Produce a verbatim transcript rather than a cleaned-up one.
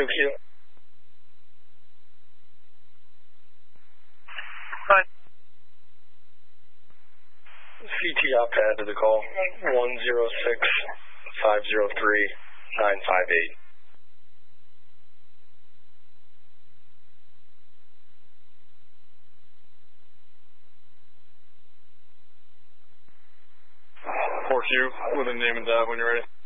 two Q. Hi. C T op pad to the call. one zero six five zero three nine five eight. four Q with a name and dive when you're ready.